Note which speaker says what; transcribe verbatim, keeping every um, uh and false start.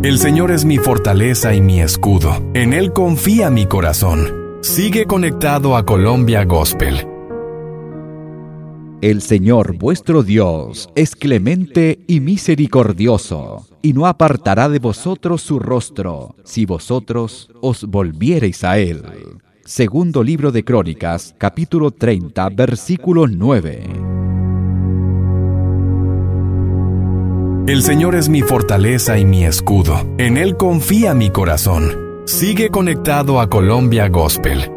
Speaker 1: El Señor es mi fortaleza y mi escudo. En Él confía mi corazón. Sigue conectado a Colombia Gospel.
Speaker 2: El Señor vuestro Dios es clemente y misericordioso, y no apartará de vosotros su rostro, si vosotros os volviereis a Él. Segundo libro de Crónicas, capítulo treinta, versículo nueve.
Speaker 1: El Señor es mi fortaleza y mi escudo. En Él confía mi corazón. Sigue conectado a Colombia Gospel.